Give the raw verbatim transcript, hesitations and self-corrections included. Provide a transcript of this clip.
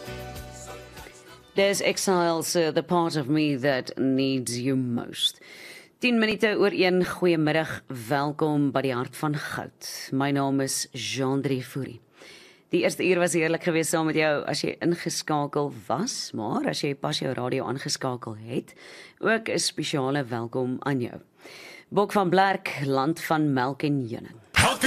There's Exiles, uh, the part of me that needs you most. tien minute oor een, goeiemiddag, welkom by die hart van goud. My naam is Jean-Drie Fourie. Die eerste uur was heerlik geweest saam met jou as jy ingeskakel was, maar as jy pas jou radio aangeskakel het, ook 'n spesiale welkom aan jou. Bok van Blerk, land van melk en heuning.